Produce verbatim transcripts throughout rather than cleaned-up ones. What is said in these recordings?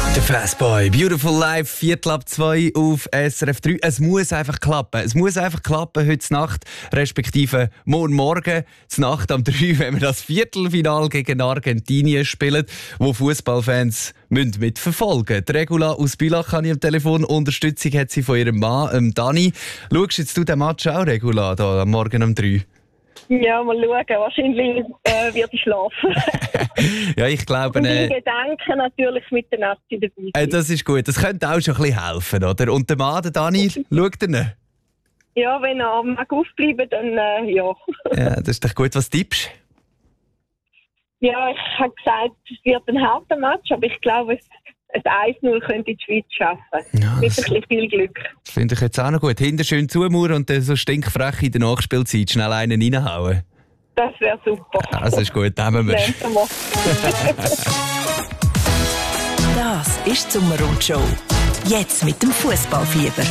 Der Fastboy, Beautiful Life, Viertel ab zwei auf S R F drei. Es muss einfach klappen. Es muss einfach klappen heute Nacht, respektive morgen Morgen, Nacht am drei, wenn wir das Viertelfinale gegen Argentinien spielen, wo Fußballfans mitverfolgen müssen. Die Regula aus Bülach habe ich am Telefon. Unterstützung hat sie von ihrem Mann, ähm, Dani. Schaust jetzt du den Match auch, Regula, da, am Morgen um drei? Ja, mal schauen. Wahrscheinlich äh, wird ich schlafen. Ja, ich glaube... Und äh, die Gedanken natürlich mit der Nazi dabei. Äh, das ist gut. Das könnte auch schon ein bisschen helfen, oder? Und der Mann, der Dani, schaut er nicht? Ja, wenn er mag aufbleiben, dann äh, ja. Ja, das ist doch gut. Was tippst du? Ja, ich habe gesagt, es wird ein harter Match, aber ich glaube, es ein eins null könnte die Schweiz schaffen. Ja, mit ein bisschen viel Glück. Das finde ich jetzt auch noch gut. Hinter schön zumauern und dann so stinkfrech in der Nachspielzeit schnell einen reinhauen. Das wäre super. Ja, das ist gut, nehmen wir. Das ist die Sommerrundshow. Jetzt mit dem Fußballfieber.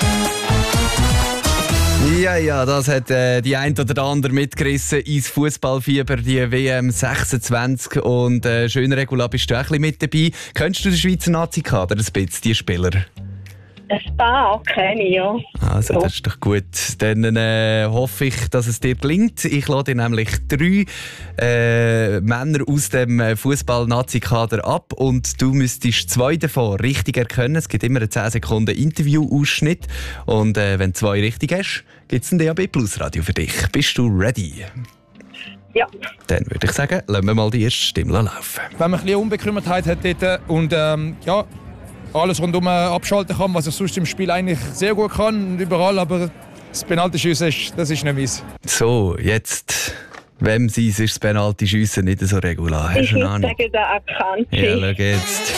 Ja, ja, das hat äh, die ein oder andere mitgerissen ins Fußballfieber, die W M sechsundzwanzig. Und äh, schön, Regula, bist du auch ein bisschen mit dabei. Kennst du den Schweizer Nazi-Kader ein bisschen, die Spieler? Ein paar kenne ich, ja. Also, das ist doch gut. Dann äh, hoffe ich, dass es dir gelingt. Ich lade dir nämlich drei äh, Männer aus dem Fußball-Nazi-Kader ab und du müsstest zwei davon richtig erkennen. Es gibt immer einen zehn Sekunden Interview-Ausschnitt und äh, wenn du zwei richtig hast, gibt es ein D A B Plus Radio für dich. Bist du ready? Ja. Dann würde ich sagen, lassen wir mal die erste Stimme laufen. Wenn man ein bisschen Unbekümmertheit hat dort und ähm, ja, alles rundum abschalten kann, was ich sonst im Spiel eigentlich sehr gut kann und überall, aber das Penaltyschiessen, das ist nicht meins. So, jetzt, wem sein ist das Penaltyschiessen nicht so regular? Ich würde sagen, der Akanji. Ja, schau jetzt.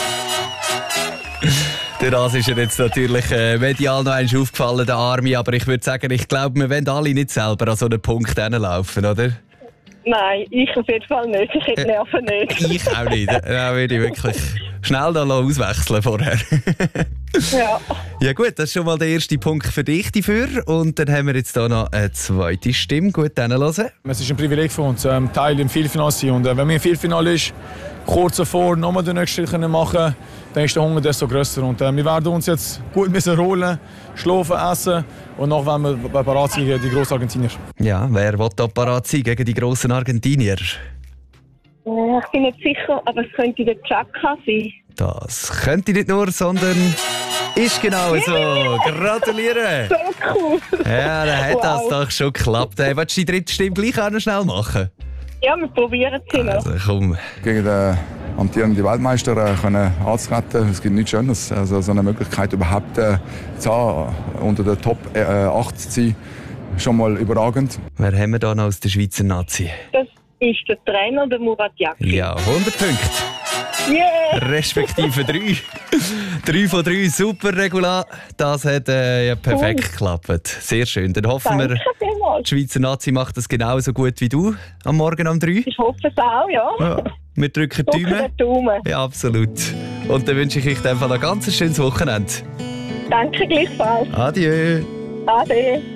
Der Das ist ja jetzt natürlich äh, medial noch einmal aufgefallen, der Arme, aber ich würde sagen, ich glaube, wir wollen alle nicht selber an so einen Punkt hinlaufen, oder? Nein, ich auf jeden Fall nicht. Ich hätte Nerven nicht. Ich auch nicht. Da würde ich wirklich schnell da auswechseln vorher. Ja. Ja gut, das ist schon mal der erste Punkt für dich dafür. Und dann haben wir jetzt hier noch eine zweite Stimme. Gut, dann hören. Es ist ein Privileg für uns, ähm, Teil im Viertelfinale zu sein. Und äh, wenn man im Viertelfinale ist, kurz davor nochmal den nächsten Schritt machen können, dann ist der Hunger desto grösser. Und äh, wir werden uns jetzt gut müssen rollen, schlafen, essen und noch wenn wir parat sein gegen die grossen Argentinier. Ja, wer will da parat sein gegen die grossen Argentinier? Äh, Ich bin nicht sicher, aber es könnte der Chaka sein. Das könnte nicht nur, sondern ist genau so. Gratuliere! So cool! Ja, dann hat das Wow. doch schon geklappt. Hey, willst du die dritte Stimme gleich auch noch schnell machen? Ja, wir probieren es noch. Also komm. Gegen den amtierenden Weltmeister äh, können anzutreten. Es gibt nichts Schönes. Also so eine Möglichkeit überhaupt äh, zu haben, unter den Top äh, acht zu sein, schon mal überragend. Wer haben wir da noch aus der Schweizer Nazi? Das ist der Trainer, der Murat Yakin. Ja, hundert Punkte. Yeah! Respektive drei. drei von drei, super, Regula. Das hat äh, ja perfekt Cool. geklappt. Sehr schön. Dann hoffen wir, Danke vielmals. die Schweizer Nazi macht das genauso gut wie du am Morgen um drei. Ich hoffe es auch, ja. Ja, wir drücken die Drücken Daumen. den Daumen. Ja, absolut. Und dann wünsche ich euch einfach ein ganz schönes Wochenende. Danke gleichfalls. Adieu. Ade.